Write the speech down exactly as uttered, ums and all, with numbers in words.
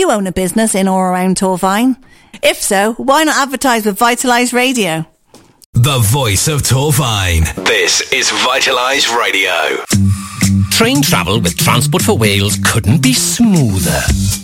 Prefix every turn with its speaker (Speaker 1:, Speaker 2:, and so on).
Speaker 1: you own a business in or around Torvine? If so, why not advertise with Vitalise Radio?
Speaker 2: The voice of Torvine. This is Vitalise Radio.
Speaker 3: Train travel with Transport for Wales couldn't be smoother.